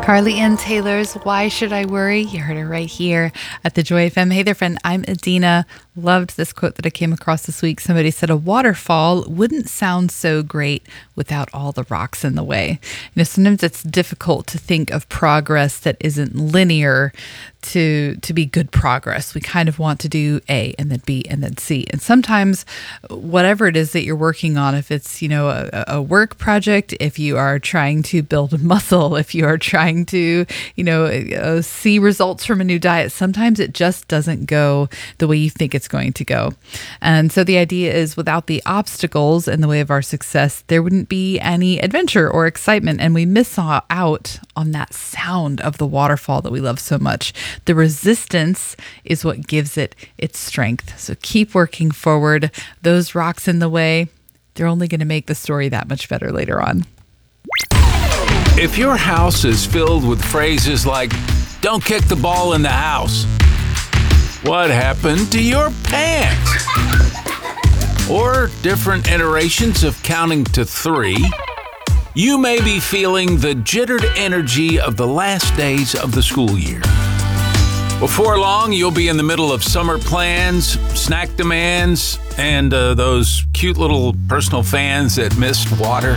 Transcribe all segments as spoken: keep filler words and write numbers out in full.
Carly Ann Taylor's Why Should I Worry? You heard her right here at the Joy F M. Hey there, friend. I'm Adina. Loved this quote that I came across this week. Somebody said, a waterfall wouldn't sound so great without all the rocks in the way. You know, sometimes it's difficult to think of progress that isn't linear to to be good progress. We kind of want to do A and then B and then C. And sometimes whatever it is that you're working on, if it's, you know, a, a work project, if you are trying to build muscle, if you are trying to, you know, uh, see results from a new diet, sometimes it just doesn't go the way you think it's going to go. And so the idea is without the obstacles in the way of our success, there wouldn't be any adventure or excitement. And we miss out on that sound of the waterfall that we love so much. The resistance is what gives it its strength. So keep working forward. Those rocks in the way, they're only going to make the story that much better later on. If your house is filled with phrases like, don't kick the ball in the house, what happened to your pants? Or different iterations of counting to three, you may be feeling the jittered energy of the last days of the school year. Before long, you'll be in the middle of summer plans, snack demands, and uh, those cute little personal fans that missed water.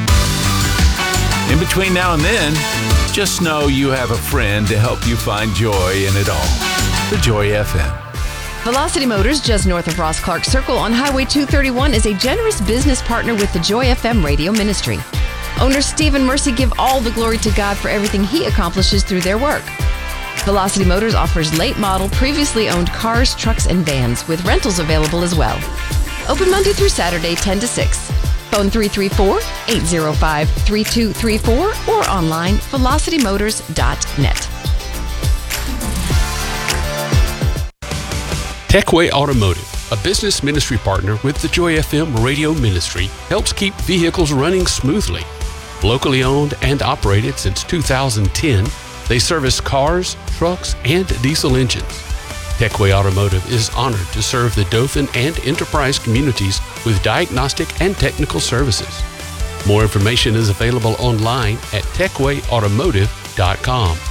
In between now and then, just know you have a friend to help you find joy in it all. The Joy F M. Velocity Motors, just north of Ross Clark Circle on Highway two thirty-one, is a generous business partner with the Joy F M radio ministry. Owners Steve and Mercy give all the glory to God for everything He accomplishes through their work. Velocity Motors offers late model, previously owned cars, trucks, and vans, with rentals available as well. Open Monday through Saturday, ten to six. Phone three three four, eight zero five, three two three four or online, velocity motors dot net. Techway Automotive, a business ministry partner with the Joy F M radio ministry, helps keep vehicles running smoothly. Locally owned and operated since two thousand ten, they service cars, trucks, and diesel engines. Techway Automotive is honored to serve the Dothan and Enterprise communities with diagnostic and technical services. More information is available online at techway automotive dot com.